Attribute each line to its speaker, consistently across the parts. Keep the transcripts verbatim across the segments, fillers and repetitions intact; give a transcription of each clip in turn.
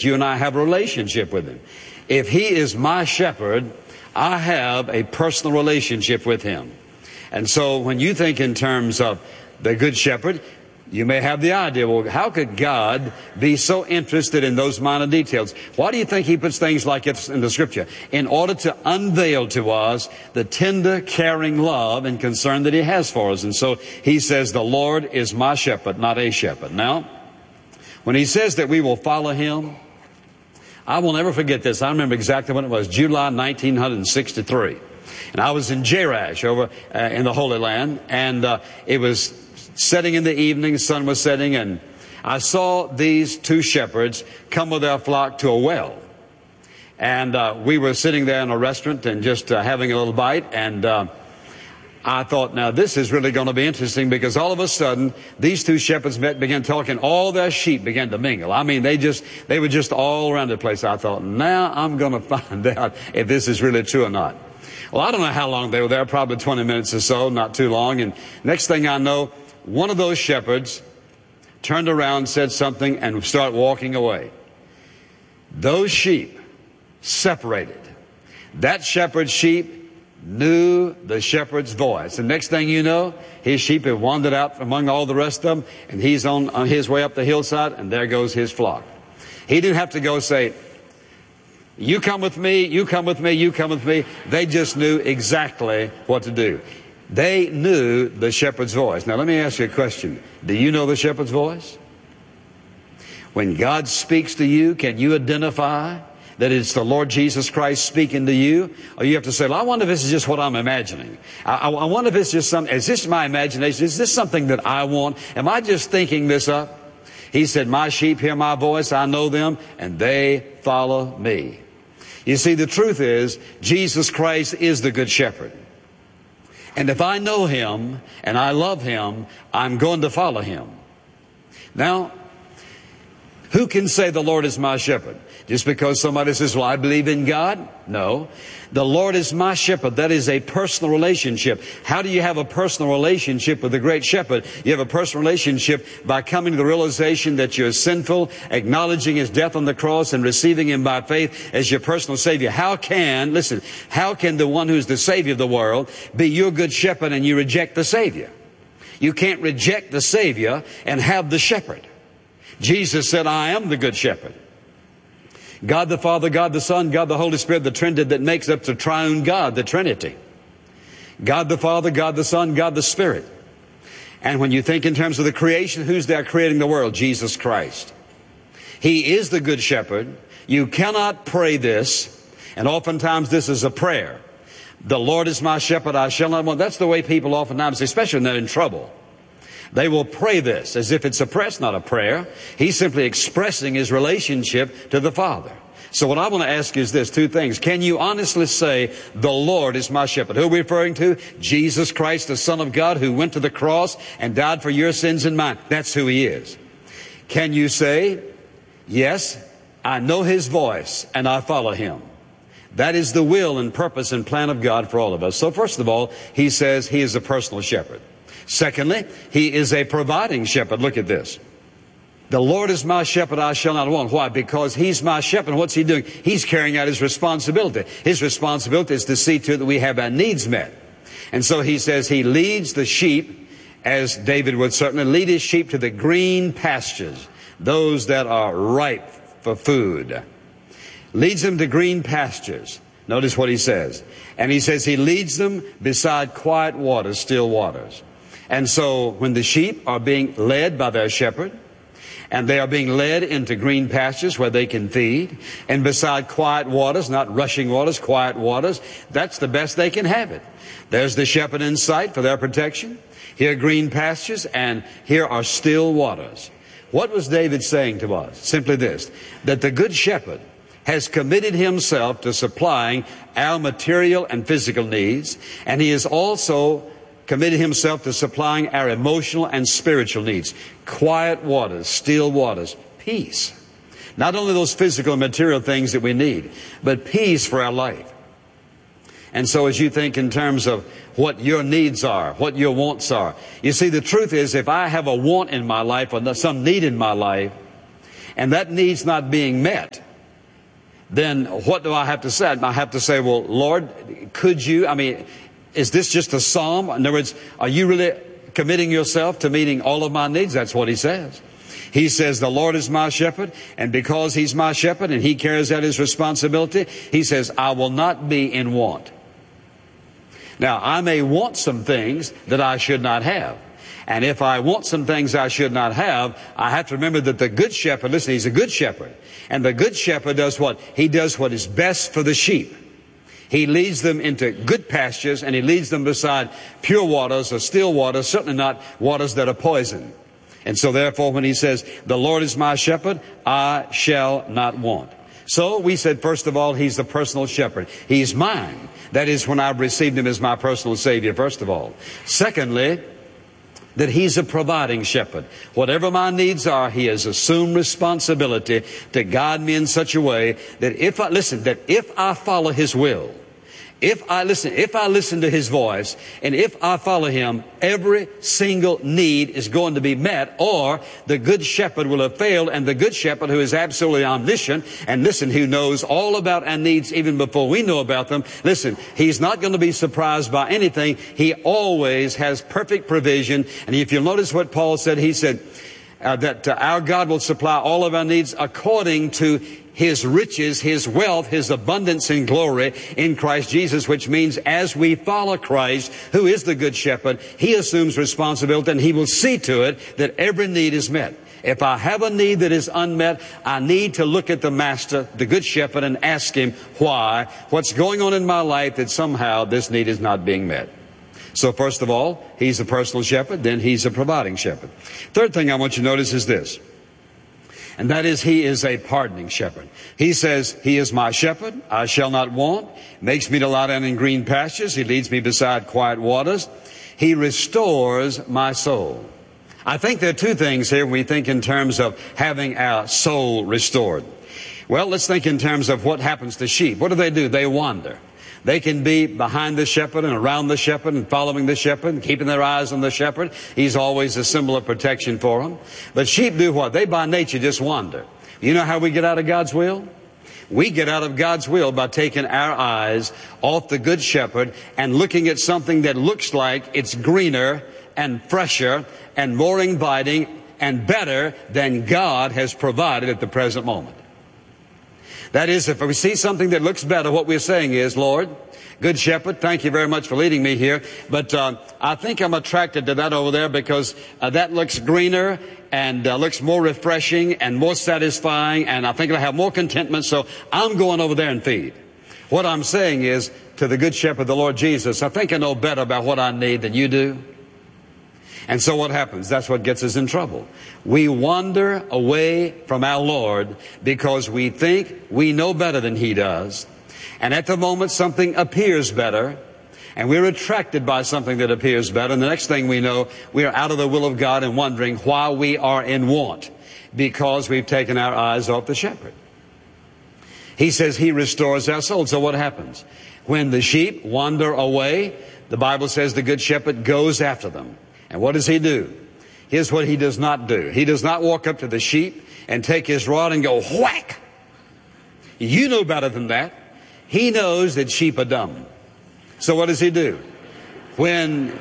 Speaker 1: that you and I have a relationship with Him. If He is my shepherd, I have a personal relationship with Him. And so when you think in terms of the Good Shepherd, you may have the idea, well, how could God be so interested in those minor details? Why do you think He puts things like this in the Scripture? In order to unveil to us the tender, caring love and concern that He has for us. And so He says, the Lord is my shepherd, not a shepherd. Now, when He says that we will follow Him, I will never forget this. I remember exactly when it was, July nineteen sixty-three. And I was in Jerash over uh, in the Holy Land, and uh, it was setting in the evening, the sun was setting, and I saw these two shepherds come with their flock to a well. And uh, we were sitting there in a restaurant and just uh, having a little bite, and uh, I thought, now this is really going to be interesting, because all of a sudden these two shepherds met, began talking, all their sheep began to mingle. I mean, they just, they were just all around the place. I thought, now I'm going to find out if this is really true or not. Well, I don't know how long they were there, probably twenty minutes or so, not too long. And next thing I know, one of those shepherds turned around, said something, and started walking away. Those sheep separated. That shepherd's sheep knew the shepherd's voice. The next thing you know, his sheep have wandered out among all the rest of them, and he's on, on his way up the hillside, and there goes his flock. He didn't have to go say, you come with me, you come with me, you come with me. They just knew exactly what to do. They knew the shepherd's voice. Now let me ask you a question. Do you know the shepherd's voice? When God speaks to you, can you identify that it's the Lord Jesus Christ speaking to you? Or you have to say, well, I wonder if this is just what I'm imagining. I, I, I wonder if it's just some, is this my imagination? Is this something that I want? Am I just thinking this up? He said, my sheep hear my voice, I know them, and they follow me. You see, the truth is, Jesus Christ is the Good Shepherd. And if I know Him and I love Him, I'm going to follow Him. Now, who can say the Lord is my shepherd? Just because somebody says, well, I believe in God? No. The Lord is my shepherd. That is a personal relationship. How do you have a personal relationship with the great shepherd? You have a personal relationship by coming to the realization that you're sinful, acknowledging His death on the cross, and receiving Him by faith as your personal Savior. How can, listen, how can the one who's the Savior of the world be your good shepherd and you reject the Savior? You can't reject the Savior and have the shepherd. Jesus said, I am the good shepherd. God the Father, God the Son, God the Holy Spirit, the Trinity that makes up the triune God, the Trinity. God the Father, God the Son, God the Spirit. And when you think in terms of the creation, who's there creating the world? Jesus Christ. He is the good shepherd. You cannot pray this, and oftentimes this is a prayer. The Lord is my shepherd, I shall not want. That's the way people oftentimes, especially when they're in trouble, they will pray this as if it's a prayer. It's not a prayer. He's simply expressing his relationship to the Father. So what I want to ask you is this, two things. Can you honestly say, the Lord is my shepherd? Who are we referring to? Jesus Christ, the Son of God, who went to the cross and died for your sins and mine. That's who He is. Can you say, yes, I know His voice and I follow Him? That is the will and purpose and plan of God for all of us. So first of all, He says He is a personal shepherd. Secondly, He is a providing shepherd. Look at this. The Lord is my shepherd, I shall not want. Why? Because He's my shepherd. What's He doing? He's carrying out His responsibility. His responsibility is to see to it that we have our needs met. And so He says He leads the sheep, as David would certainly lead his sheep, to the green pastures, those that are ripe for food. Leads them to green pastures. Notice what He says. And He says He leads them beside quiet waters, still waters. And so when the sheep are being led by their shepherd, and they are being led into green pastures where they can feed, and beside quiet waters, not rushing waters, quiet waters, that's the best they can have it. There's the shepherd in sight for their protection. Here are green pastures, and here are still waters. What was David saying to us? Simply this, that the good shepherd has committed Himself to supplying our material and physical needs, and He is also committed Himself to supplying our emotional and spiritual needs. Quiet waters, still waters, peace. Not only those physical and material things that we need, but peace for our life. And so as you think in terms of what your needs are, what your wants are, you see, the truth is, if I have a want in my life or some need in my life, and that need's not being met, then what do I have to say? I have to say, well, Lord, could you, I mean, is this just a psalm? In other words, are you really committing yourself to meeting all of my needs? That's what he says. He says, the Lord is my shepherd, and because he's my shepherd and he carries out his responsibility, he says, I will not be in want. Now, I may want some things that I should not have. And if I want some things I should not have, I have to remember that the good shepherd, listen, he's a good shepherd. And the good shepherd does what? He does what is best for the sheep. He leads them into good pastures, and he leads them beside pure waters or still waters, certainly not waters that are poison. And so therefore, when he says, the Lord is my shepherd, I shall not want. So we said, first of all, he's the personal shepherd. He's mine. That is, when I've received him as my personal Savior, first of all. Secondly, that he's a providing shepherd. Whatever my needs are, he has assumed responsibility to guide me in such a way that if I, listen, that if I follow his will, If I listen, if I listen to his voice, and if I follow him, every single need is going to be met, or the good shepherd will have failed, and the good shepherd, who is absolutely omniscient, and listen, who knows all about our needs even before we know about them, listen, he's not going to be surprised by anything. He always has perfect provision. And if you'll notice what Paul said, he said uh, that uh, our God will supply all of our needs according to his riches, his wealth, his abundance in glory in Christ Jesus, which means as we follow Christ, who is the good shepherd, he assumes responsibility, and he will see to it that every need is met. If I have a need that is unmet, I need to look at the master, the good shepherd, and ask him why, what's going on in my life that somehow this need is not being met. So first of all, he's a personal shepherd, then he's a providing shepherd. Third thing I want you to notice is this. And that is, he is a pardoning shepherd. He says, he is my shepherd, I shall not want. Makes me to lie down in green pastures. He leads me beside quiet waters. He restores my soul. I think there are two things here when we think in terms of having our soul restored. Well, let's think in terms of what happens to sheep. What do they do? They wander. They can be behind the shepherd and around the shepherd and following the shepherd and keeping their eyes on the shepherd. He's always a symbol of protection for them. But sheep do what? They by nature just wander. You know how we get out of God's will? We get out of God's will by taking our eyes off the good shepherd and looking at something that looks like it's greener and fresher and more inviting and better than God has provided at the present moment. That is, if we see something that looks better, what we're saying is, Lord, good shepherd, thank you very much for leading me here. But uh, I think I'm attracted to that over there because uh, that looks greener and uh, looks more refreshing and more satisfying. And I think it'll have more contentment. So I'm going over there and feed. What I'm saying is, to the good shepherd, the Lord Jesus, I think I know better about what I need than you do. And so what happens? That's what gets us in trouble. We wander away from our Lord because we think we know better than he does. And at the moment something appears better, and we're attracted by something that appears better. And the next thing we know, we are out of the will of God and wondering why we are in want, because we've taken our eyes off the shepherd. He says he restores our soul. So what happens? When the sheep wander away, the Bible says the good shepherd goes after them. And what does he do? Here's what he does not do. He does not walk up to the sheep and take his rod and go whack. You know better than that. He knows that sheep are dumb. So what does he do? When,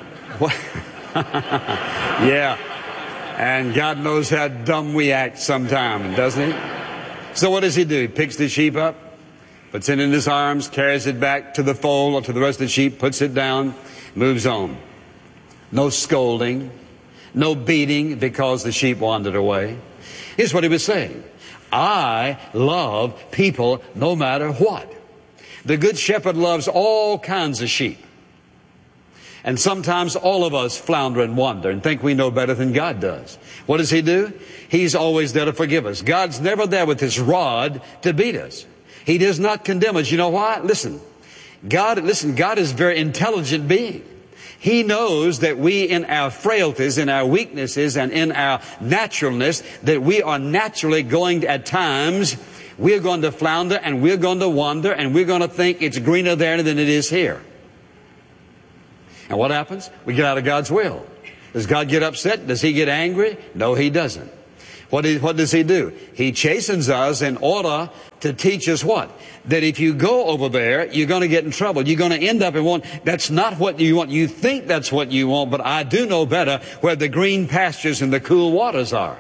Speaker 1: yeah, and God knows how dumb we act sometimes, doesn't he? So what does he do? He picks the sheep up, puts it in his arms, carries it back to the fold or to the rest of the sheep, puts it down, moves on. No scolding, no beating because the sheep wandered away. Here's what he was saying. I love people no matter what. The good shepherd loves all kinds of sheep. And sometimes all of us flounder and wander and think we know better than God does. What does he do? He's always there to forgive us. God's never there with his rod to beat us. He does not condemn us. You know why? Listen, God, listen, God is a very intelligent being. He knows that we, in our frailties, in our weaknesses, and in our naturalness, that we are naturally going to, at times, we're going to flounder and we're going to wander and we're going to think it's greener there than it is here. And what happens? We get out of God's will. Does God get upset? Does he get angry? No, he doesn't. What, is, what does he do? He chastens us in order to teach us what? That if you go over there, you're going to get in trouble. You're going to end up in one. That's not what you want. You think that's what you want, but I do know better where the green pastures and the cool waters are.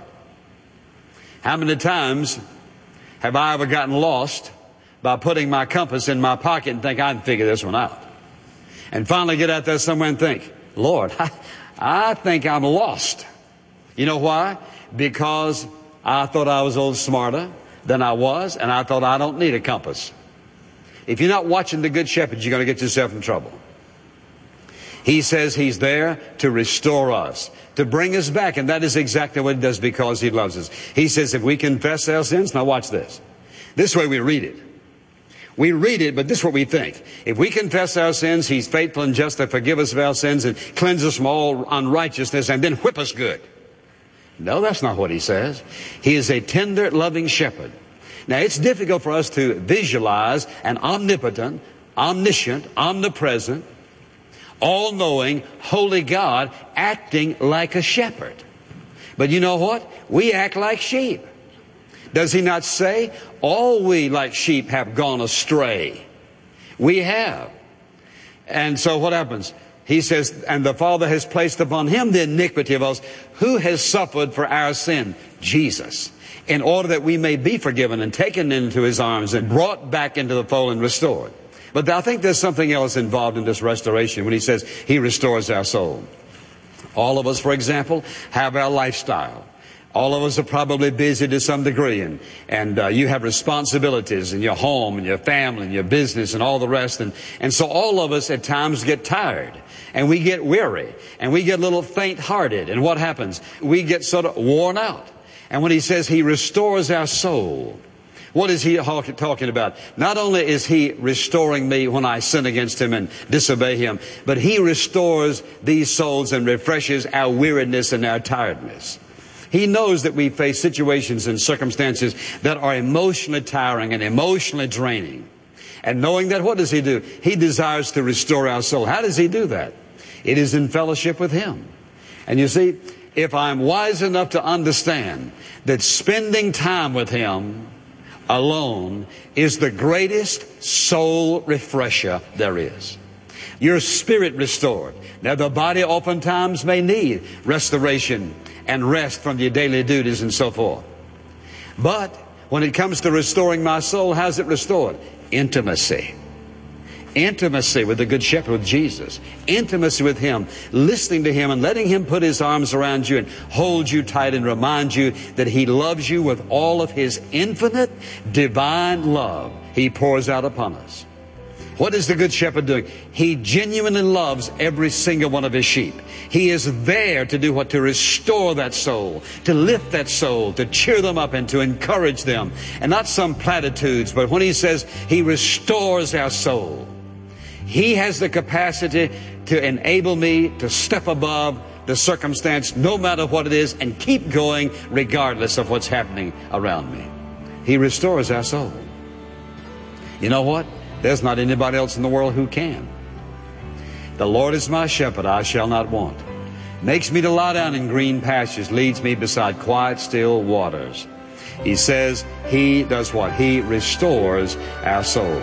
Speaker 1: How many times have I ever gotten lost by putting my compass in my pocket and think I can figure this one out? And finally get out there somewhere and think, Lord, I, I think I'm lost. You know why? Because I thought I was a little smarter than I was, and I thought I don't need a compass. If you're not watching the Good Shepherd, you're going to get yourself in trouble. He says he's there to restore us, to bring us back, and that is exactly what he does because he loves us. He says if we confess our sins, now watch this. This way we read it. We read it, but this is what we think. If we confess our sins, he's faithful and just to forgive us of our sins and cleanse us from all unrighteousness and then whip us good. No, that's not what he says. He is a tender, loving shepherd. Now, it's difficult for us to visualize an omnipotent, omniscient, omnipresent, all-knowing, holy God acting like a shepherd. But you know what? We act like sheep. Does he not say, all we like sheep have gone astray? We have. And so what happens? He says, and the Father has placed upon him the iniquity of us. Who has suffered for our sin? Jesus. In order that we may be forgiven and taken into his arms and brought back into the fold and restored. But I think there's something else involved in this restoration when he says he restores our soul. All of us, for example, have our lifestyle. All of us are probably busy to some degree, and, and uh, you have responsibilities in your home and your family and your business and all the rest. And, and so all of us at times get tired, and we get weary, and we get a little faint-hearted. And what happens? We get sort of worn out. And when he says he restores our soul, what is he talking about? Not only is he restoring me when I sin against him and disobey him, but he restores these souls and refreshes our weariness and our tiredness. He knows that we face situations and circumstances that are emotionally tiring and emotionally draining. And knowing that, what does he do? He desires to restore our soul. How does he do that? It is in fellowship with him. And you see, if I'm wise enough to understand that spending time with him alone is the greatest soul refresher there is. Your spirit restored. Now, the body oftentimes may need restoration and rest from your daily duties and so forth. But when it comes to restoring my soul, how's it restored? Intimacy. Intimacy with the Good Shepherd, with Jesus. Intimacy with him, listening to him and letting him put his arms around you and hold you tight and remind you that he loves you with all of his infinite divine love he pours out upon us. What is the Good Shepherd doing? He genuinely loves every single one of his sheep. He is there to do what? To restore that soul, to lift that soul, to cheer them up and to encourage them. And not some platitudes, but when he says he restores our soul, he has the capacity to enable me to step above the circumstance, no matter what it is, and keep going regardless of what's happening around me. He restores our soul. You know what? There's not anybody else in the world who can. The Lord is my shepherd, I shall not want. Makes me to lie down in green pastures, leads me beside quiet, still waters. He says he does what? He restores our soul.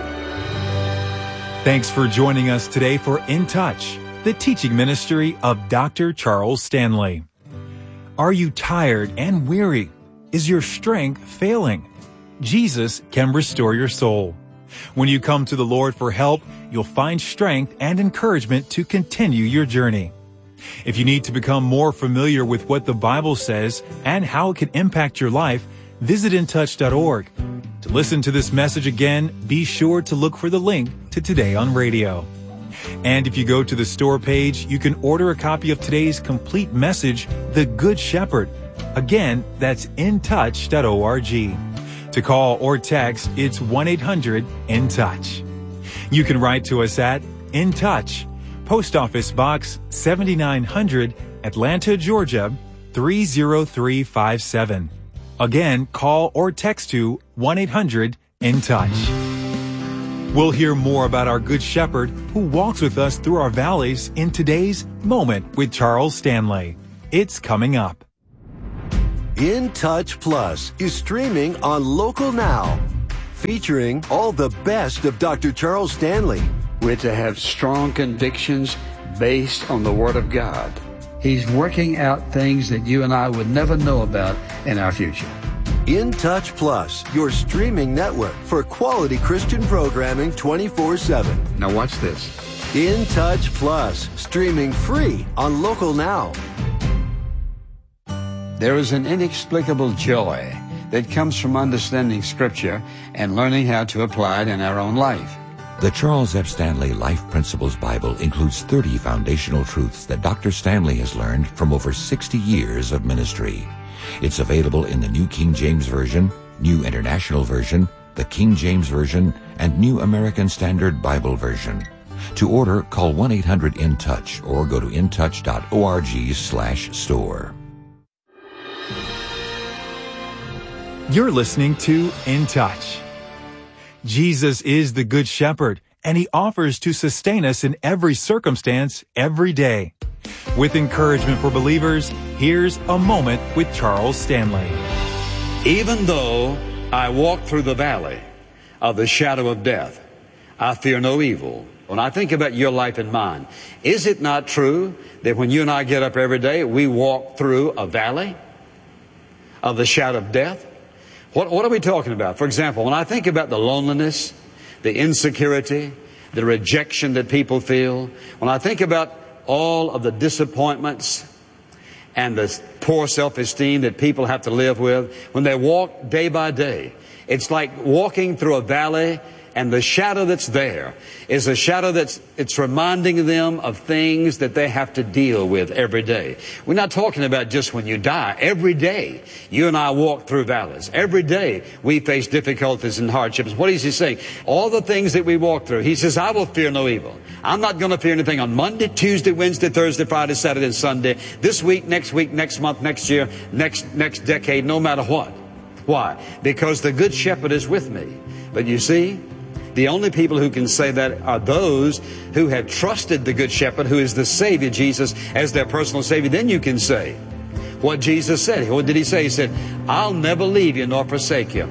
Speaker 2: Thanks for joining us today for In Touch, the teaching ministry of Doctor Charles Stanley. Are you tired and weary? Is your strength failing? Jesus can restore your soul. When you come to the Lord for help, you'll find strength and encouragement to continue your journey. If you need to become more familiar with what the Bible says and how it can impact your life, visit in touch dot org. To listen to this message again, be sure to look for the link to Today on Radio. And if you go to the store page, you can order a copy of today's complete message, The Good Shepherd. Again, that's in touch dot org. To call or text, it's one eight hundred in touch. You can write to us at In Touch, Post Office Box seventy-nine hundred, Atlanta, Georgia, three zero three five seven. Again, call or text to one eight hundred in touch. We'll hear more about our Good Shepherd who walks with us through our valleys in today's Moment with Charles Stanley. It's coming up.
Speaker 3: In Touch Plus is streaming on Local Now, featuring all the best of Doctor Charles Stanley.
Speaker 1: We're to have strong convictions based on the Word of God. He's working out things that you and I would never know about in our future.
Speaker 3: In Touch Plus, your streaming network for quality Christian programming twenty-four seven.
Speaker 1: Now watch this.
Speaker 3: In Touch Plus, streaming free on Local Now.
Speaker 1: There is an inexplicable joy that comes from understanding Scripture and learning how to apply it in our own life.
Speaker 4: The Charles F. Stanley Life Principles Bible includes thirty foundational truths that Doctor Stanley has learned from over sixty years of ministry. It's available in the New King James Version, New International Version, the King James Version, and New American Standard Bible Version. To order, call one eight hundred in touch or go to intouch dot org slash store.
Speaker 2: You're listening to In Touch. Jesus is the Good Shepherd, and He offers to sustain us in every circumstance, every day. With encouragement for believers, here's A Moment with Charles Stanley.
Speaker 1: Even though I walk through the valley of the shadow of death, I fear no evil. When I think about your life and mine, is it not true that when you and I get up every day, we walk through a valley of the shadow of death? What, what are we talking about? For example, when I think about the loneliness, the insecurity, the rejection that people feel, when I think about all of the disappointments and the poor self-esteem that people have to live with, when they walk day by day, it's like walking through a valley, and the shadow that's there is a shadow that's it's reminding them of things that they have to deal with every day. We're not talking about just when you die. Every day, you and I walk through valleys. Every day, we face difficulties and hardships. What is He saying? All the things that we walk through. He says, I will fear no evil. I'm not going to fear anything on Monday, Tuesday, Wednesday, Thursday, Friday, Saturday, and Sunday. This week, next week, next month, next year, next next decade, no matter what. Why? Because the Good Shepherd is with me. But you see, the only people who can say that are those who have trusted the Good Shepherd, who is the Savior, Jesus, as their personal Savior. Then you can say what Jesus said. What did He say? He said, I'll never leave you nor forsake you.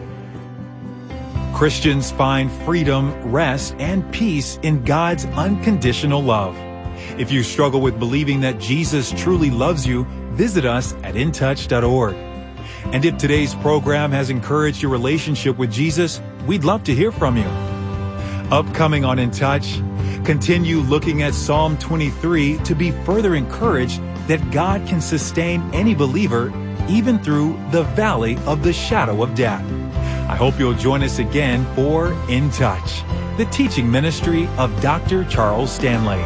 Speaker 2: Christians find freedom, rest, and peace in God's unconditional love. If you struggle with believing that Jesus truly loves you, visit us at in touch dot org. And if today's program has encouraged your relationship with Jesus, we'd love to hear from you. Upcoming on In Touch, continue looking at Psalm twenty-three to be further encouraged that God can sustain any believer even through the valley of the shadow of death. I hope you'll join us again for In Touch, the teaching ministry of Doctor Charles Stanley.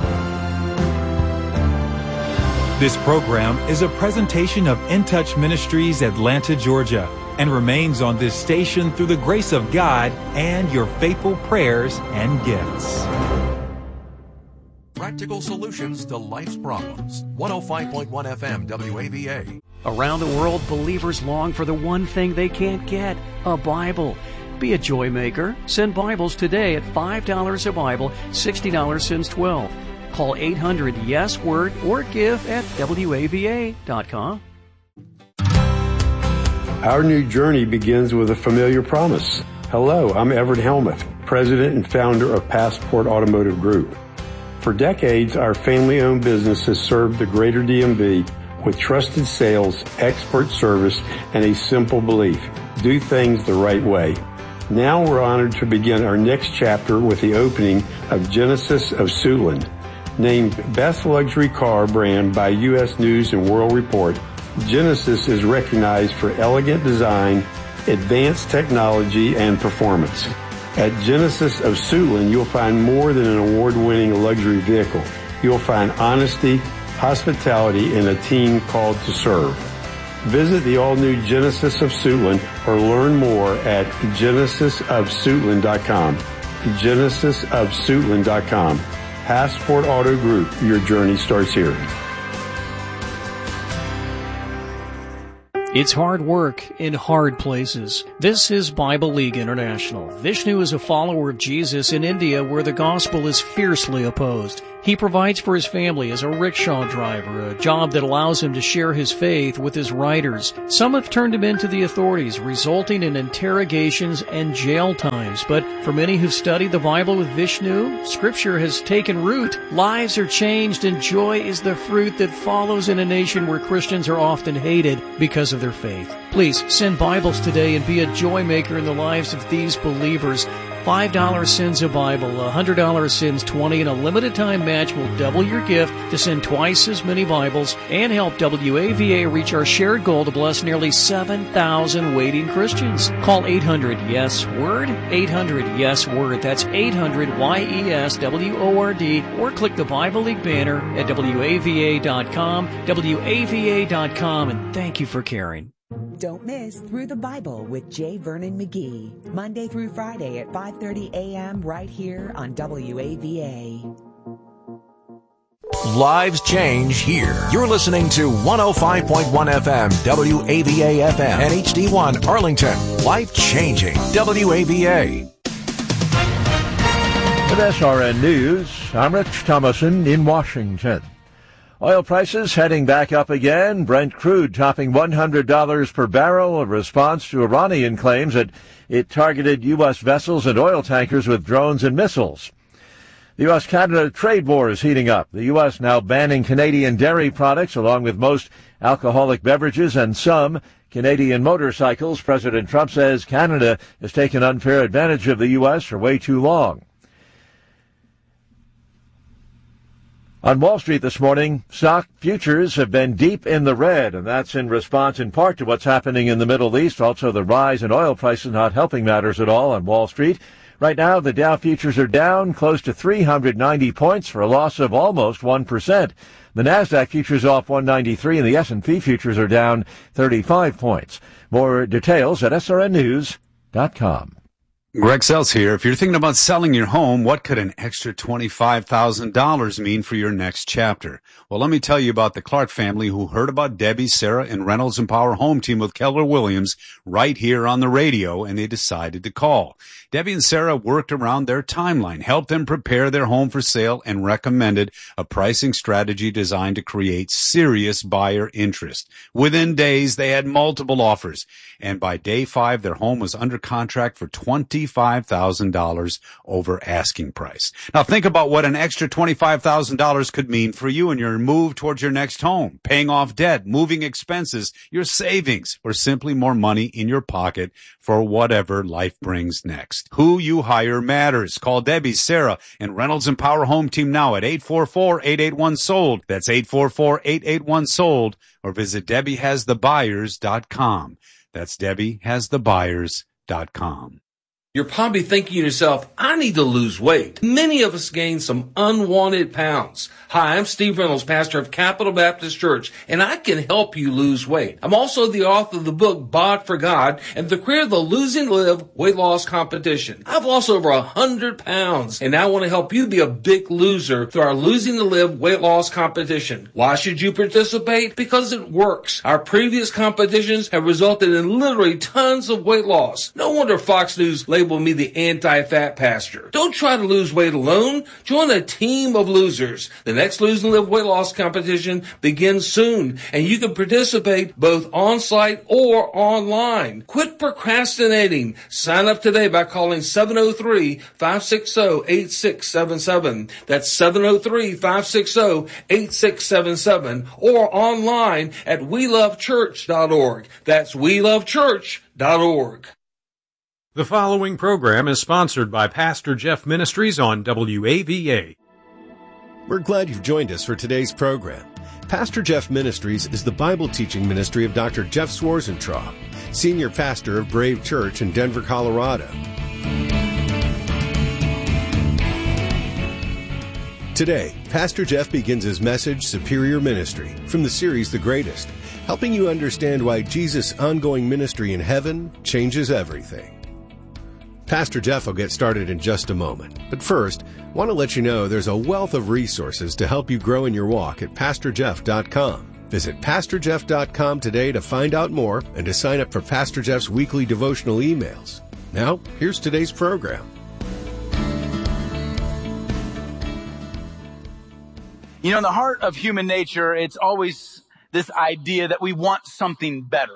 Speaker 2: This program is a presentation of In Touch Ministries, Atlanta, Georgia, and remains on this station through the grace of God and your faithful prayers and gifts.
Speaker 5: Practical solutions to life's problems. one oh five point one F M W A V A.
Speaker 6: Around the world, believers long for the one thing they can't get, a Bible. Be a joy maker. Send Bibles today at five dollars a Bible, sixty dollars since twelve. Call eight hundred yes word or give at W A V A dot com.
Speaker 7: Our new journey begins with a familiar promise. Hello, I'm Everett Helmuth, President and founder of Passport Automotive Group. For decades, our family-owned business has served the greater D M V with trusted sales, expert service, and a simple belief: do things the right way. Now we're honored to begin our next chapter with the opening of Genesis of Suitland. Named Best Luxury Car Brand by U S News and World Report, Genesis is recognized for elegant design, advanced technology, and performance. At Genesis of Suitland, you'll find more than an award-winning luxury vehicle. You'll find honesty, hospitality, and a team called to serve. Visit the all-new Genesis of Suitland or learn more at genesis of suitland dot com. genesis of suitland dot com. Passport Auto Group, your journey starts here.
Speaker 6: It's hard work in hard places. This is Bible League International. Vishnu is a follower of Jesus in India where the gospel is fiercely opposed. He provides for his family as a rickshaw driver, a job that allows him to share his faith with his riders. Some have turned him into the authorities, resulting in interrogations and jail times. But for many who've studied the Bible with Vishnu, Scripture has taken root. Lives are changed, and joy is the fruit that follows in a nation where Christians are often hated because of their faith. Please send Bibles today and be a joy maker in the lives of these believers. five dollars sends a Bible, one hundred dollars sends twenty, and a limited time match will double your gift to send twice as many Bibles and help W A V A reach our shared goal to bless nearly seven thousand waiting Christians. Call eight hundred yes word, eight hundred yes word. That's eight hundred Y E S W O R D, or click the Bible League banner at W A V A dot com, W A V A dot com, and thank you for caring.
Speaker 8: Don't miss Through the Bible with J. Vernon McGee, Monday through Friday at five thirty a.m. right here on W A V A.
Speaker 5: Lives change here. You're listening to one oh five point one F M, W A V A F M, and H D one Arlington. Life changing. W A V A.
Speaker 9: With S R N News, I'm Rich Thomason in Washington. Oil prices heading back up again. Brent crude topping one hundred dollars per barrel, a response to Iranian claims that it targeted U S vessels and oil tankers with drones and missiles. The U S Canada trade war is heating up. The U S now banning Canadian dairy products along with most alcoholic beverages and some Canadian motorcycles. President Trump says Canada has taken unfair advantage of the U S for way too long. On Wall Street this morning, stock futures have been deep in the red, and that's in response in part to what's happening in the Middle East. Also, the rise in oil prices not helping matters at all on Wall Street. Right now, the Dow futures are down close to three hundred ninety points for a loss of almost one percent. The Nasdaq futures off one ninety-three, and the S and P futures are down thirty-five points. More details at S R N news dot com.
Speaker 1: Greg Sells here. If you're thinking about selling your home, what could an extra twenty-five thousand dollars mean for your next chapter? Well, let me tell you about the Clark family who heard about Debbie, Sarah, and Reynolds and Power Home Team with Keller Williams right here on the radio, and they decided to call. Debbie and Sarah worked around their timeline, helped them prepare their home for sale, and recommended a pricing strategy designed to create serious buyer interest. Within days, they had multiple offers, and by day five, their home was under contract for twenty-five thousand dollars over asking price. Now, think about what an extra twenty-five thousand dollars could mean for you in your move towards your next home, paying off debt, moving expenses, your savings, or simply more money in your pocket for whatever life brings next. Who you hire matters. Call Debbie, Sarah, and Reynolds and Power Home Team now at eight four four, eight eight one, sold. That's eight four four, eight eight one, sold. Or visit Debbie Has The Buyers dot com. That's Debbie Has The Buyers dot com.
Speaker 10: You're probably thinking to yourself, I need to lose weight. Many of us gain some unwanted pounds. Hi, I'm Steve Reynolds, pastor of Capital Baptist Church, and I can help you lose weight. I'm also the author of the book, Bod for God, and the creator of the Losing to Live weight loss competition. I've lost over one hundred pounds, and I want to help you be a big loser through our Losing to Live weight loss competition. Why should you participate? Because it works. Our previous competitions have resulted in literally tons of weight loss. No wonder Fox News labeled me the anti-fat pastor. Don't try to lose weight alone. Join a team of losers. The next Lose and Live weight loss competition begins soon, and you can participate both on-site or online. Quit procrastinating. Sign up today by calling seven oh three, five six oh, eight six seven seven. That's seven oh three, five six oh, eight six seven seven, or online at we love church dot org. That's we love church dot org.
Speaker 11: The following program is sponsored by Pastor Jeff Ministries on W A V A.
Speaker 12: We're glad you've joined us for today's program. Pastor Jeff Ministries is the Bible teaching ministry of Doctor Jeff Schwarzentraub, senior pastor of Brave Church in Denver, Colorado. Today, Pastor Jeff begins his message, Superior Ministry, from the series The Greatest, helping you understand why Jesus' ongoing ministry in heaven changes everything. Pastor Jeff will get started in just a moment. But first, want to let you know there's a wealth of resources to help you grow in your walk at pastor jeff dot com. Visit pastor jeff dot com today to find out more and to sign up for Pastor Jeff's weekly devotional emails. Now, here's today's program.
Speaker 13: You know, in the heart of human nature, it's always this idea that we want something better.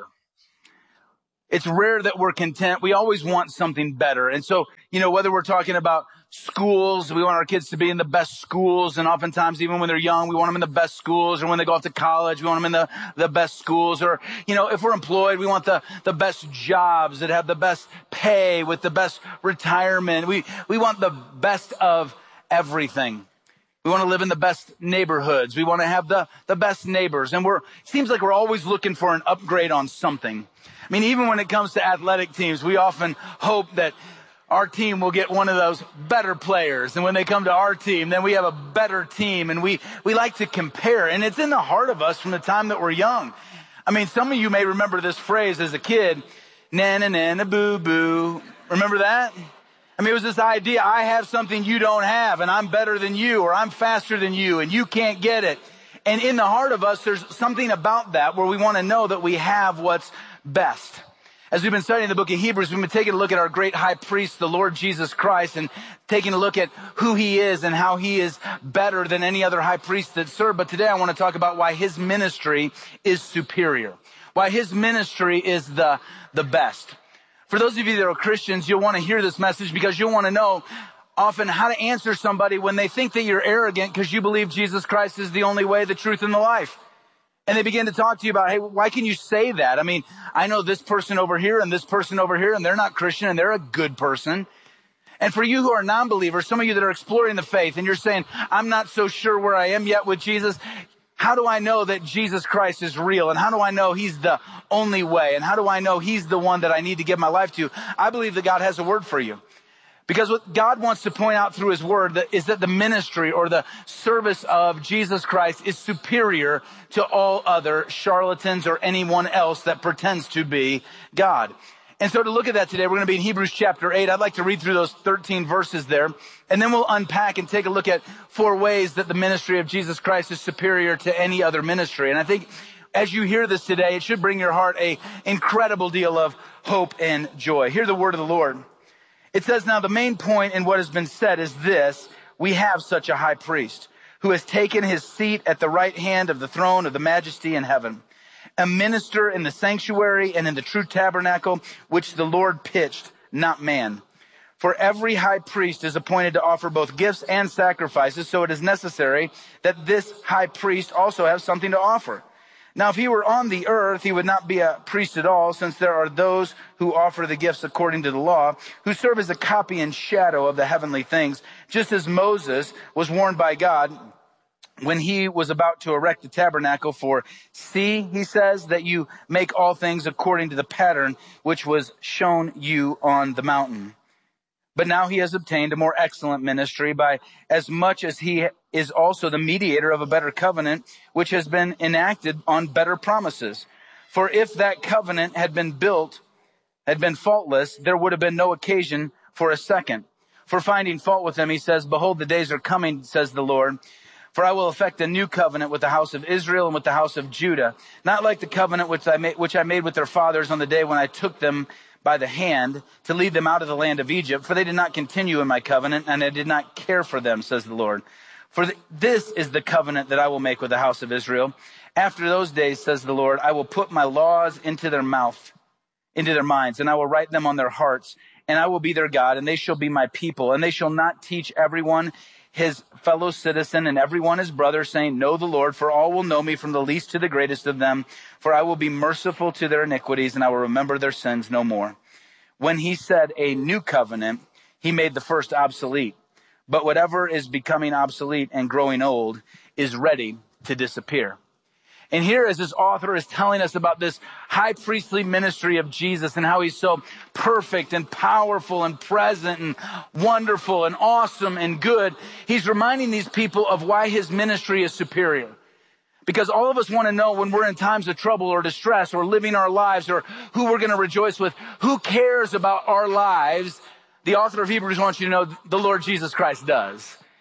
Speaker 13: It's rare that we're content. We always want something better. And so, you know, whether we're talking about schools, we want our kids to be in the best schools. And oftentimes, even when they're young, we want them in the best schools. Or when they go off to college, we want them in the, the best schools. Or, you know, if we're employed, we want the, the best jobs that have the best pay with the best retirement. We, we want the best of everything. We want to live in the best neighborhoods. We want to have the, the best neighbors. And we're, it seems like we're always looking for an upgrade on something. I mean, even when it comes to athletic teams, we often hope that our team will get one of those better players. And when they come to our team, then we have a better team. And we, we like to compare. And it's in the heart of us from the time that we're young. I mean, some of you may remember this phrase as a kid, na na na na boo boo. Remember that? I mean, it was this idea, I have something you don't have, and I'm better than you, or I'm faster than you, and you can't get it. And in the heart of us, there's something about that where we want to know that we have what's best. As we've been studying the book of Hebrews, we've been taking a look at our great high priest, the Lord Jesus Christ, and taking a look at who he is and how he is better than any other high priest that served. But today I want to talk about why his ministry is superior, why his ministry is the, the best. For those of you that are Christians, you'll want to hear this message because you'll want to know often how to answer somebody when they think that you're arrogant because you believe Jesus Christ is the only way, the truth, and the life. And they begin to talk to you about, hey, why can you say that? I mean, I know this person over here and this person over here, and they're not Christian, and they're a good person. And for you who are non-believers, some of you that are exploring the faith, and you're saying, I'm not so sure where I am yet with Jesus. How do I know that Jesus Christ is real? And how do I know he's the only way? And how do I know he's the one that I need to give my life to? I believe that God has a word for you. Because what God wants to point out through his word is that the ministry or the service of Jesus Christ is superior to all other charlatans or anyone else that pretends to be God. And so to look at that today, we're going to be in Hebrews chapter eight. I'd like to read through those thirteen verses there, and then we'll unpack and take a look at four ways that the ministry of Jesus Christ is superior to any other ministry. And I think as you hear this today, it should bring your heart a incredible deal of hope and joy. Hear the word of the Lord. It says, now the main point in what has been said is this: we have such a high priest who has taken his seat at the right hand of the throne of the majesty in heaven, a minister in the sanctuary and in the true tabernacle, which the Lord pitched, not man. For every high priest is appointed to offer both gifts and sacrifices, so it is necessary that this high priest also have something to offer. Now, if he were on the earth, he would not be a priest at all, since there are those who offer the gifts according to the law, who serve as a copy and shadow of the heavenly things, just as Moses was warned by God when he was about to erect the tabernacle. For see, he says, that you make all things according to the pattern which was shown you on the mountain. But now he has obtained a more excellent ministry, by as much as he is also the mediator of a better covenant, which has been enacted on better promises. For if that covenant had been built, had been faultless, there would have been no occasion for a second. For finding fault with them, he says, behold, the days are coming, says the Lord, for I will effect a new covenant with the house of Israel and with the house of Judah, not like the covenant which I made, which I made with their fathers on the day when I took them by the hand to lead them out of the land of Egypt. For they did not continue in my covenant, and I did not care for them, says the Lord. For th- this is the covenant that I will make with the house of Israel. After those days, says the Lord, I will put my laws into their mouth, into their minds, and I will write them on their hearts, and I will be their God, and they shall be my people. And they shall not teach everyone his fellow citizen and everyone his brother, saying, know the Lord, for all will know me, from the least to the greatest of them. For I will be merciful to their iniquities, and I will remember their sins no more. When he said a new covenant, he made the first obsolete. But whatever is becoming obsolete and growing old is ready to disappear. And here, as this author is telling us about this high priestly ministry of Jesus and how he's so perfect and powerful and present and wonderful and awesome and good, he's reminding these people of why his ministry is superior. Because all of us want to know when we're in times of trouble or distress or living our lives or who we're going to rejoice with. Who cares about our lives? The author of Hebrews wants you to know the Lord Jesus Christ does.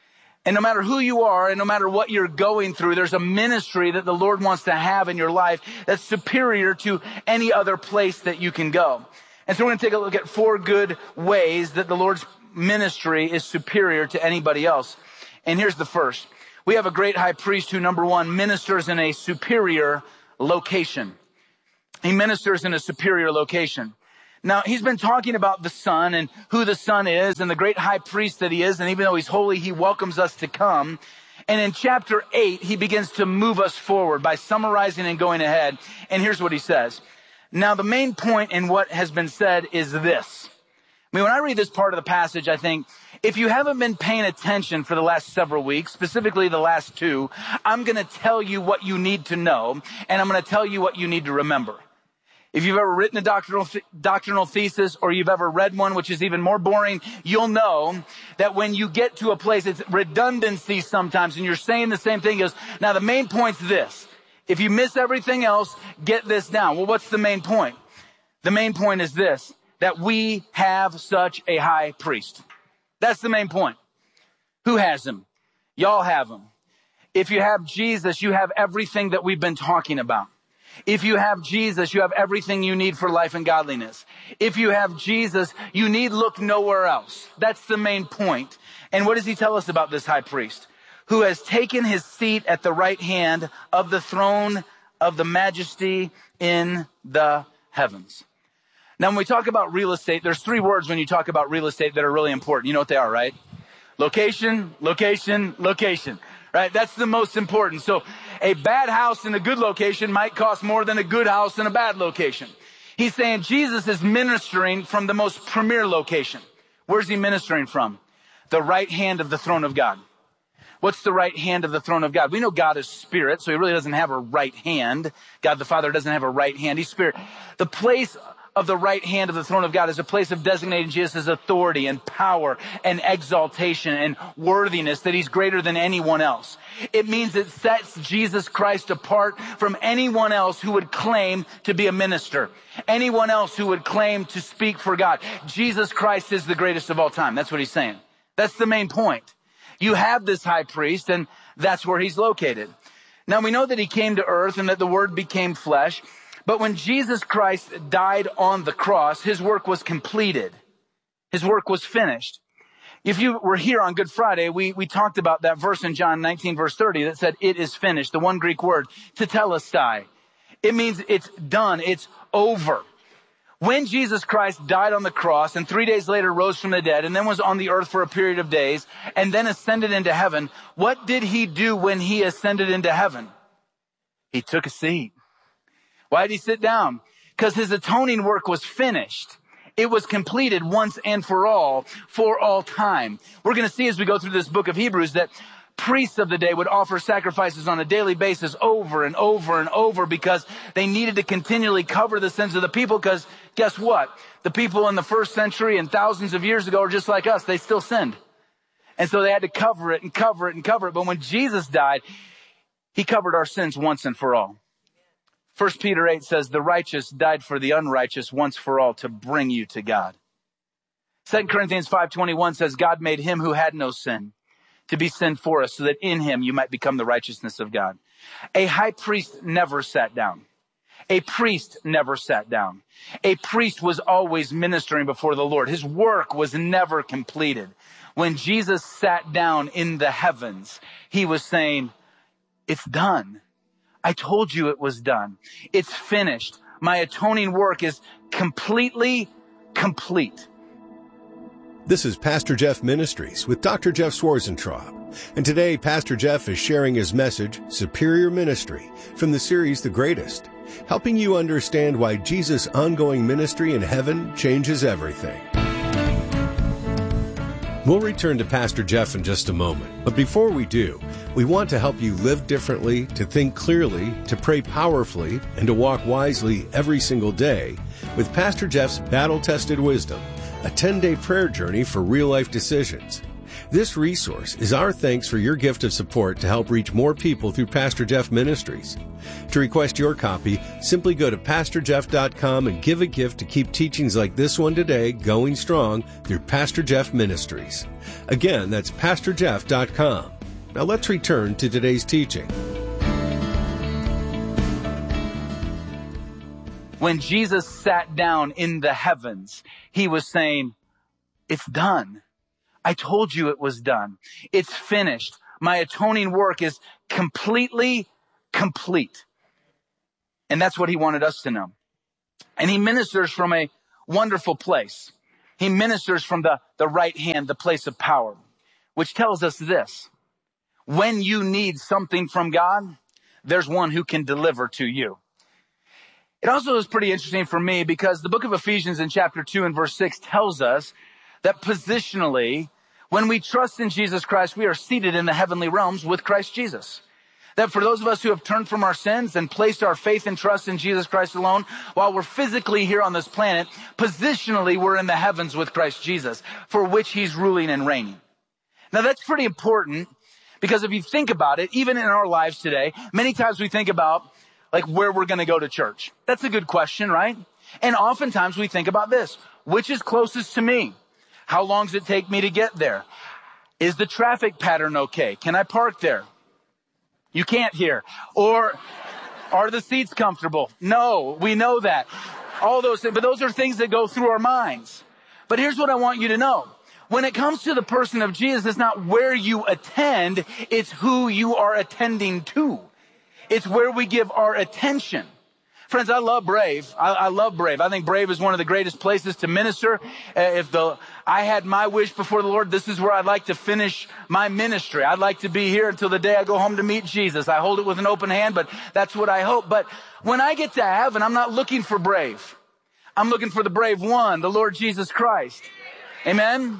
Speaker 13: And no matter who you are and no matter what you're going through, there's a ministry that the Lord wants to have in your life that's superior to any other place that you can go. And so we're going to take a look at four good ways that the Lord's ministry is superior to anybody else. And here's the first. We have a great high priest who, number one, ministers in a superior location. He ministers in a superior location. Now, he's been talking about the Son and who the Son is and the great high priest that he is. And even though he's holy, he welcomes us to come. And in chapter eight, he begins to move us forward by summarizing and going ahead. And here's what he says. Now, the main point in what has been said is this. I mean, when I read this part of the passage, I think, if you haven't been paying attention for the last several weeks, specifically the last two, I'm going to tell you what you need to know, and I'm going to tell you what you need to remember. If you've ever written a doctrinal, doctrinal thesis or you've ever read one, which is even more boring, you'll know that when you get to a place, it's redundancy sometimes, and you're saying the same thing. As now, the main point's this. If you miss everything else, get this down. Well, what's the main point? The main point is this, that we have such a high priest. That's the main point. Who has him? Y'all have him. If you have Jesus, you have everything that we've been talking about. If you have Jesus, you have everything you need for life and godliness. If you have Jesus, you need look nowhere else. That's the main point. And what does he tell us about this high priest? Who has taken his seat at the right hand of the throne of the majesty in the heavens. Now, when we talk about real estate, there's three words when you talk about real estate that are really important. You know what they are, right? Location, location, location. Right? That's the most important. So a bad house in a good location might cost more than a good house in a bad location. He's saying Jesus is ministering from the most premier location. Where's he ministering from? The right hand of the throne of God. What's the right hand of the throne of God? We know God is spirit, so he really doesn't have a right hand. God the Father doesn't have a right hand. He's spirit. The place of the right hand of the throne of God is a place of designating Jesus' authority and power and exaltation and worthiness, that he's greater than anyone else. It means it sets Jesus Christ apart from anyone else who would claim to be a minister, anyone else who would claim to speak for God. Jesus Christ is the greatest of all time. That's what he's saying. That's the main point. You have this high priest, and that's where he's located. Now, we know that he came to earth and that the Word became flesh. But when Jesus Christ died on the cross, his work was completed. His work was finished. If you were here on Good Friday, we, we talked about that verse in John nineteen, verse thirty, that said, it is finished. The one Greek word, tetelestai. It means it's done. It's over. When Jesus Christ died on the cross and three days later rose from the dead and then was on the earth for a period of days and then ascended into heaven, what did he do when he ascended into heaven? He took a seat. Why did he sit down? Because his atoning work was finished. It was completed once and for all, for all time. We're going to see as we go through this book of Hebrews that priests of the day would offer sacrifices on a daily basis over and over and over because they needed to continually cover the sins of the people, because guess what? The people in the first century and thousands of years ago are just like us. They still sinned. And so they had to cover it and cover it and cover it. But when Jesus died, he covered our sins once and for all. First Peter eight says, the righteous died for the unrighteous once for all to bring you to God. Second Corinthians five twenty-one says, God made him who had no sin to be sin for us so that in him you might become the righteousness of God. A high priest never sat down. A priest never sat down. A priest was always ministering before the Lord. His work was never completed. When Jesus sat down in the heavens, he was saying, it's done. I told you it was done. It's finished. My atoning work is completely complete.
Speaker 12: This is Pastor Jeff Ministries with Doctor Jeff Schwarzentraub. And today, Pastor Jeff is sharing his message, Superior Ministry, from the series The Greatest, helping you understand why Jesus' ongoing ministry in heaven changes everything. We'll return to Pastor Jeff in just a moment. But before we do, we want to help you live differently, to think clearly, to pray powerfully, and to walk wisely every single day with Pastor Jeff's Battle-Tested Wisdom, a ten-day prayer journey for real-life decisions. This resource is our thanks for your gift of support to help reach more people through Pastor Jeff Ministries. To request your copy, simply go to pastor jeff dot com and give a gift to keep teachings like this one today going strong through Pastor Jeff Ministries. Again, that's pastor jeff dot com. Now let's return to today's teaching.
Speaker 13: When Jesus sat down in the heavens, he was saying, it's done. I told you it was done. It's finished. My atoning work is completely complete. And that's what he wanted us to know. And he ministers from a wonderful place. He ministers from the, the right hand, the place of power, which tells us this. When you need something from God, there's one who can deliver to you. It also is pretty interesting for me because the book of Ephesians in chapter two and verse six tells us that positionally, when we trust in Jesus Christ, we are seated in the heavenly realms with Christ Jesus. That for those of us who have turned from our sins and placed our faith and trust in Jesus Christ alone, while we're physically here on this planet, positionally we're in the heavens with Christ Jesus, for which he's ruling and reigning. Now that's pretty important because if you think about it, even in our lives today, many times we think about like where we're going to go to church. That's a good question, right? And oftentimes we think about this. Which is closest to me? How long does it take me to get there? Is the traffic pattern okay? Can I park there? You can't hear. Or are the seats comfortable? No, we know that. All those things, but those are things that go through our minds. But here's what I want you to know. When it comes to the person of Jesus, it's not where you attend, it's who you are attending to. It's where we give our attention. Friends, I love Brave. I, I love Brave. I think Brave is one of the greatest places to minister. Uh, if the I had my wish before the Lord, this is where I'd like to finish my ministry. I'd like to be here until the day I go home to meet Jesus. I hold it with an open hand, but that's what I hope. But when I get to heaven, I'm not looking for Brave. I'm looking for the brave one, the Lord Jesus Christ. Amen?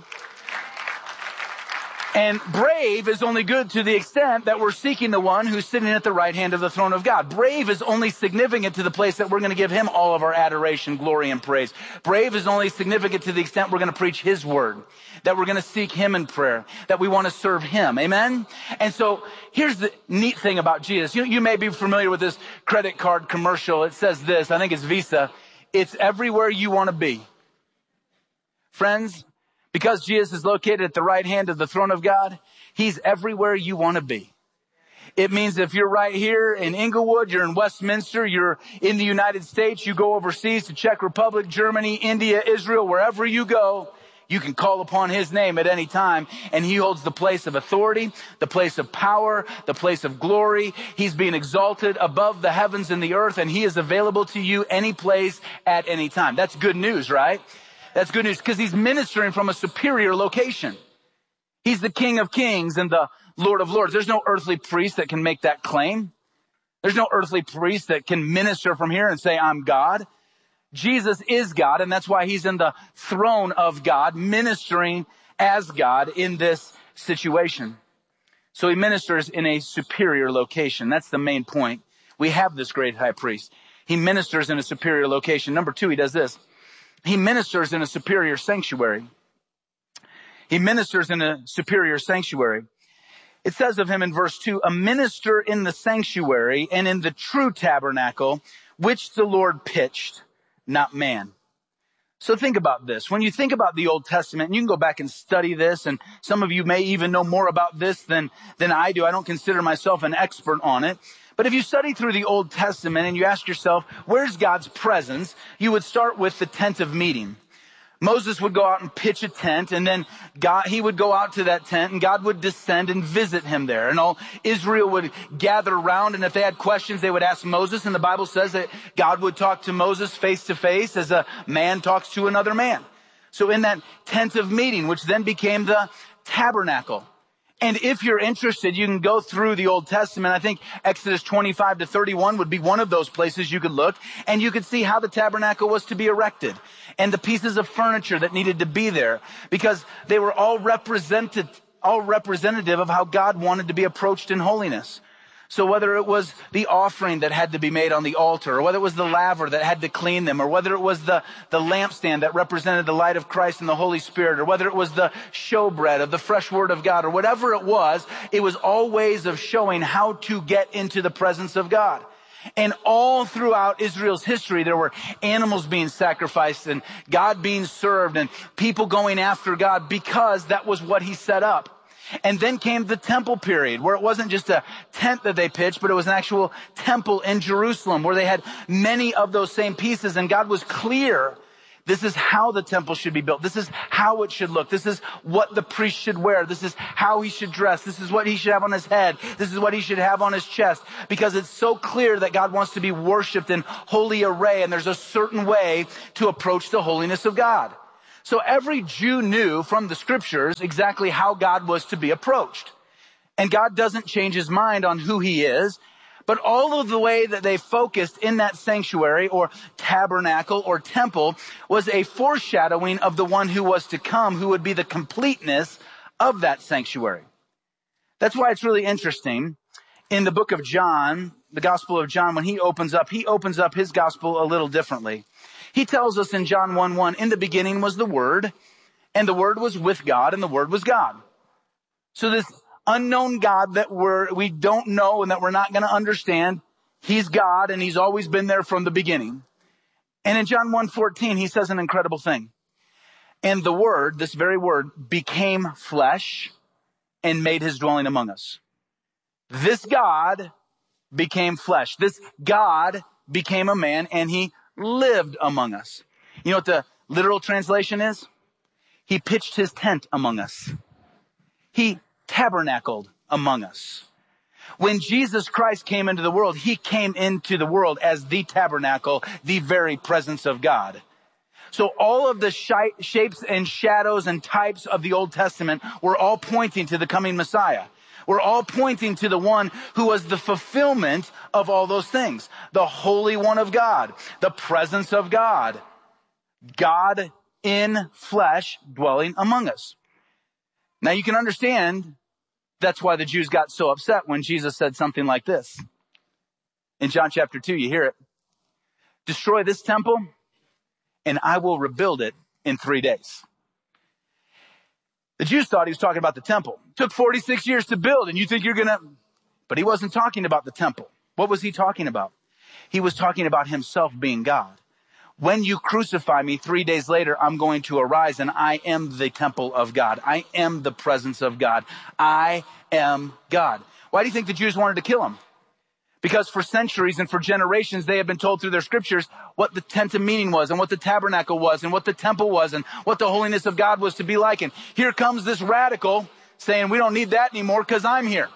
Speaker 13: And brave is only good to the extent that we're seeking the one who's sitting at the right hand of the throne of God. Brave is only significant to the place that we're going to give him all of our adoration, glory, and praise. Brave is only significant to the extent we're going to preach his word, that we're going to seek him in prayer, that we want to serve him. Amen? And so here's the neat thing about Jesus. You, you may be familiar with this credit card commercial. It says this, I think it's Visa. It's everywhere you want to be. Friends, because Jesus is located at the right hand of the throne of God, he's everywhere you want to be. It means if you're right here in Inglewood, you're in Westminster, you're in the United States, you go overseas to Czech Republic, Germany, India, Israel, wherever you go, you can call upon his name at any time, and he holds the place of authority, the place of power, the place of glory. He's being exalted above the heavens and the earth, and he is available to you any place at any time. That's good news, right? That's good news because he's ministering from a superior location. He's the King of Kings and the Lord of Lords. There's no earthly priest that can make that claim. There's no earthly priest that can minister from here and say, I'm God. Jesus is God, and that's why he's in the throne of God, ministering as God in this situation. So he ministers in a superior location. That's the main point. We have this great high priest. He ministers in a superior location. Number two, he does this. He ministers in a superior sanctuary. He ministers in a superior sanctuary. It says of him in verse two, a minister in the sanctuary and in the true tabernacle, which the Lord pitched, not man. So think about this. When you think about the Old Testament, and you can go back and study this, and some of you may even know more about this than, than I do. I don't consider myself an expert on it. But if you study through the Old Testament and you ask yourself, where's God's presence? You would start with the tent of meeting. Moses would go out and pitch a tent, and then God, he would go out to that tent, and God would descend and visit him there. And all Israel would gather around, and if they had questions, they would ask Moses. And the Bible says that God would talk to Moses face to face as a man talks to another man. So in that tent of meeting, which then became the tabernacle. And if you're interested, you can go through the Old Testament. I think Exodus twenty-five to thirty-one would be one of those places you could look, and you could see how the tabernacle was to be erected and the pieces of furniture that needed to be there, because they were all represented, all representative of how God wanted to be approached in holiness. So whether it was the offering that had to be made on the altar, or whether it was the laver that had to clean them, or whether it was the, the lampstand that represented the light of Christ and the Holy Spirit, or whether it was the showbread of the fresh word of God, or whatever it was, it was all ways of showing how to get into the presence of God. And all throughout Israel's history, there were animals being sacrificed and God being served and people going after God, because that was what he set up. And then came the temple period, where it wasn't just a tent that they pitched, but it was an actual temple in Jerusalem, where they had many of those same pieces. And God was clear. This is how the temple should be built. This is how it should look. This is what the priest should wear. This is how he should dress. This is what he should have on his head. This is what he should have on his chest. Because it's so clear that God wants to be worshiped in holy array, and there's a certain way to approach the holiness of God. So every Jew knew from the scriptures exactly how God was to be approached. And God doesn't change his mind on who he is. But all of the way that they focused in that sanctuary or tabernacle or temple was a foreshadowing of the one who was to come, who would be the completeness of that sanctuary. That's why it's really interesting. In the book of John, the Gospel of John, when he opens up, he opens up his gospel a little differently. He tells us in John one one, in the beginning was the Word, and the Word was with God, and the Word was God. So this unknown God that we're, we don't know and that we're not going to understand, he's God, and he's always been there from the beginning. And in John one fourteen, he says an incredible thing. And the Word, this very Word, became flesh and made his dwelling among us. This God became flesh. This God became a man, and he lived among us. You know what the literal translation is? He pitched his tent among us. He tabernacled among us. When Jesus Christ came into the world, he came into the world as the tabernacle, the very presence of God. So all of the shi- shapes and shadows and types of the Old Testament were all pointing to the coming Messiah. We're all pointing to the one who was the fulfillment of all those things. The Holy One of God, the presence of God, God in flesh dwelling among us. Now you can understand that's why the Jews got so upset when Jesus said something like this. In John chapter two, you hear it. Destroy this temple and I will rebuild it in three days. The Jews thought he was talking about the temple. It took forty-six years to build, and you think you're going to... But he wasn't talking about the temple. What was he talking about? He was talking about himself being God. When you crucify me, three days later, I'm going to arise, and I am the temple of God. I am the presence of God. I am God. Why do you think the Jews wanted to kill him? Because for centuries and for generations, they have been told through their scriptures what the tent of meeting was and what the tabernacle was and what the temple was and what the holiness of God was to be like. And here comes this radical saying, we don't need that anymore because I'm here.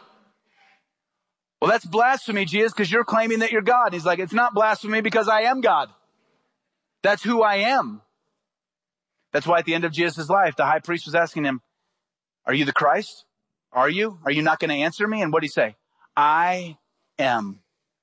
Speaker 13: Well, that's blasphemy, Jesus, because you're claiming that you're God. And he's like, it's not blasphemy because I am God. That's who I am. That's why at the end of Jesus' life, the high priest was asking him, are you the Christ? Are you? Are you not going to answer me? And what did he say? I am.